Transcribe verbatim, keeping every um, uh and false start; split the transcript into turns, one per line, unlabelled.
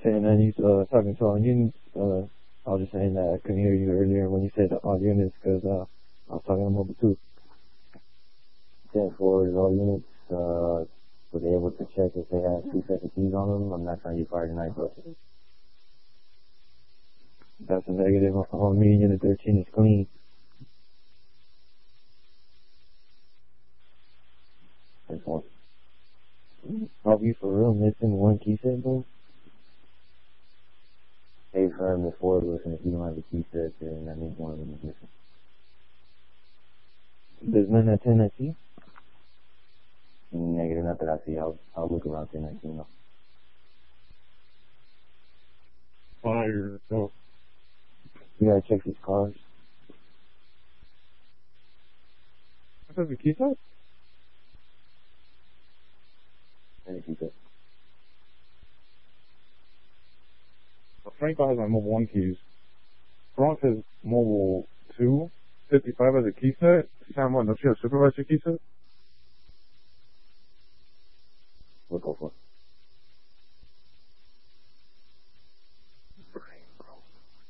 saying that he's uh, talking to all units. Uh, I was just saying that I couldn't hear you earlier when you said all units because uh, I was talking to mobile too.
ten four is all units. Uh, were they able to check if they had two sets of keys on them? I'm not trying to be fired tonight, but
that's a negative on me. Unit thirteen is clean.
ten four.
Are we for real missing one key set, bro?
Stay firm this forward listen. If you don't have a key set, then that means one of them is missing.
There's none at ten nineteen?
Negative, not that I see. I'll, I'll look around ten nineteen though.
Fire. Oh.
We gotta check these cars.
What does the key set?
Any key set.
Franco has my mobile one keys. Bronx has mobile two. fifty-five has a key set. Sam one, don't you have supervisor key set?
We'll go for it.